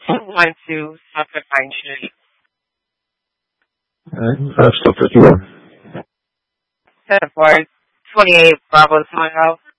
went to Suffolk Pine Street. Stop 51. 10-4, 28 Bravo Tango.